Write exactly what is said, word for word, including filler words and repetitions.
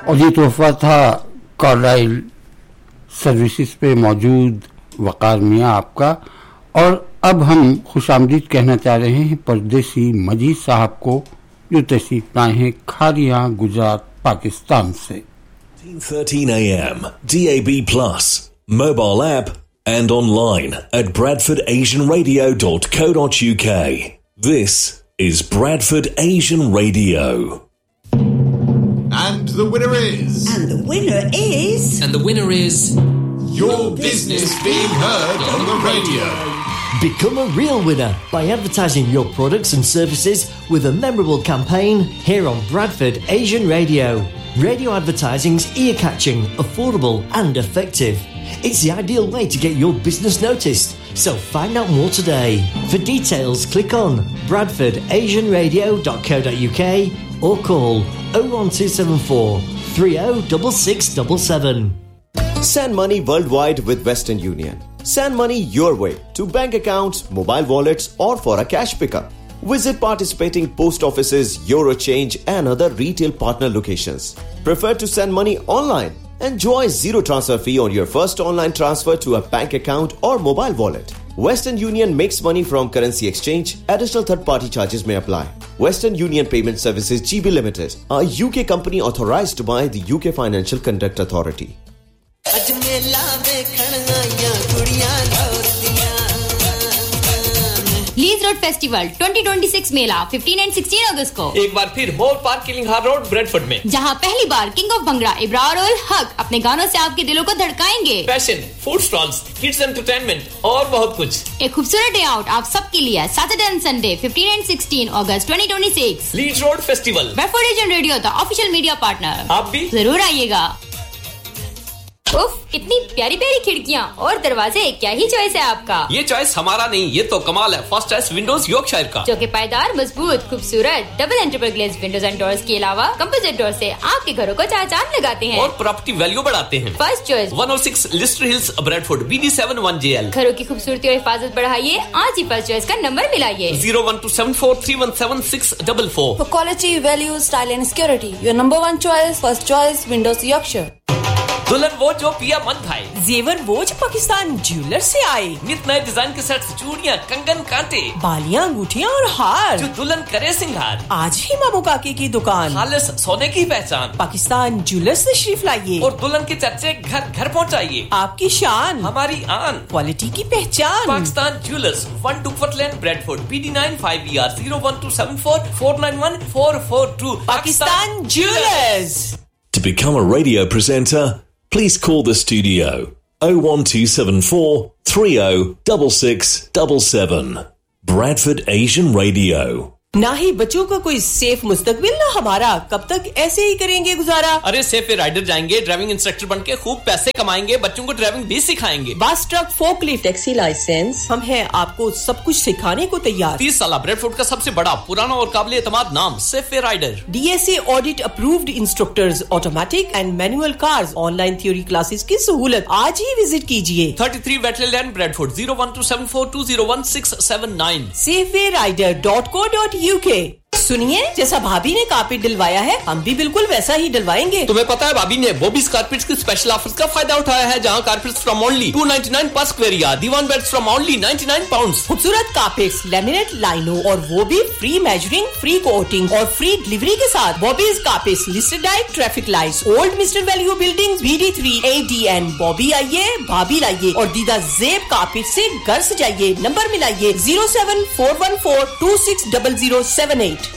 और ये तोहफा था कार्लाइल सर्विसेज पे मौजूद वकार मियाँ आपका। और अब हम खुशामदीद कहना चाह रहे हैं परदेसी मजीद साहब को, जो तशरीफ लाए हैं खारियां गुजरात पाकिस्तान से। thirteen a m D A B plus, mobile app and online at bradford asian radio dot co dot u k. This is Bradford Asian Radio. And the winner is... And the winner is... And the winner is... Your business being heard on the radio. Become a real winner by advertising your products and services with a memorable campaign here on Bradford Asian Radio. Radio advertising's ear-catching, affordable and effective. It's the ideal way to get your business noticed. So find out more today. For details, click on bradford asian radio dot co dot u k or call oh one two seven four three oh six six seven seven. Send money worldwide with Western Union. Send money your way to bank accounts, mobile wallets or for a cash pickup. Visit participating post offices, Eurochange and other retail partner locations. Prefer to send money online? Enjoy zero transfer fee on your first online transfer to a bank account or mobile wallet. Western Union makes money from currency exchange. Additional third-party charges may apply. Western Union Payment Services G B Limited, a U K company authorized by the U K Financial Conduct Authority. Lease road festival twenty twenty-six Mela fifteen and sixteen अगस्त को एक बार फिर मोर park किलिंगहार road Bradford में, जहां पहली बार king of bhangra Ibrar ul Haq अपने गानों से आपके दिलों को धड़काएंगे। Fashion, food stalls, kids entertainment और बहुत कुछ। एक खूबसूरत डे आउट आप सबके लिए Saturday and Sunday fifteen and sixteen August twenty twenty-six। Lease road festival, Bradford Asian radio the official media partner. आप भी जरूर आइएगा। उफ, इतनी प्यारी प्यारी खिड़कियाँ और दरवाजे, क्या ही चॉइस है आपका। ये चॉइस हमारा नहीं, ये तो कमाल है फर्स्ट चॉइस विंडोज यॉर्कशायर का, जो कि पायदार, मजबूत, खूबसूरत double and triple glaze Windows and doors के अलावा कंपोजिट डोर से आपके घरों को चार चांद लगाते हैं और प्रॉपर्टी वैल्यू बढ़ाते हैं। First choice one oh six Leicester hills Bradford B D seven one J L। घरों की खूबसूरती और हिफाजत बढ़ाइए, आज ही फर्स्ट चॉइस का number मिलाइए zero one two seven four three one seven six four four। For quality, value, style and security, your number one choice, first choice, Windows Yorkshire। दुल्हन वो जो पिया मन भाई, जेवर वो जो पाकिस्तान ज्वेलर से आए, नित नए डिजाइन के सेट्स, चूड़ियां, कंगन, कांटे, बालियां, अंगूठियां और हार, जो दुल्हन करे सिंगार। आज ही मामू काकी की दुकान, खालिस सोने की पहचान, पाकिस्तान ज्वेलर्स से तशरीफ लाइए और दुल्हन के चर्चे घर घर पहुंचाइए। आपकी शान, हमारी आन, क्वालिटी की पहचान। Pakistan jewellers, one Duckworth Lane, Bradford, B D nine five E R zero one two seven four four nine one four four two। Pakistan jewellers. To become a radio presenter, please call the studio oh one two seven four three oh six six seven seven. Bradford Asian Radio. ना ही बच्चों का कोई safe मुस्तकबिल, ना हमारा, कब तक ऐसे ही करेंगे गुजारा। अरे सेफ राइडर जाएंगे, ड्राइविंग इंस्ट्रक्टर बनके खूब पैसे कमाएंगे, बच्चों को ड्राइविंग भी सिखाएंगे। बस, ट्रक, फोकलिफ्ट, टैक्सी लाइसेंस, हम हैं आपको सब कुछ सिखाने को तैयार। तीस साल ब्रेडफोर्ड का सबसे बड़ा, पुराना और काबिल एतमाद नाम safe rider. D S A audit approved instructors, automatic and manual cars, online theory classes की सहूलत। आज ही विजिट कीजिए। thirty-three Wetland Lane, Bradford, zero one two seven four two zero one six seven nine। Safeway rider dot co dot U K। सुनिए, जैसा भाभी ने carpet डलवाया है, हम भी बिल्कुल वैसा ही डलवाएंगे। तुम्हें पता है भाभी ने बॉबीज कारपेट्स के स्पेशल ऑफर्स का फायदा उठाया है, जहां carpets from only two ninety-nine पर square yard, Diwan beds from only ninety-nine pounds. खूबसूरत कारपेट्स, लैमिनेट, लाइनो और वो भी फ्री मेजरिंग, फ्री कोटिंग और फ्री डिलीवरी के साथ। Bobby's carpets, listed diet, traffic lights, old mister value building, B D three A D N। Bobby आइए, भाभी लाइए और दीदा जेब कारपेट से घर सजाइए। Number मिलाइए zero seven four one four two six zero zero seven eight।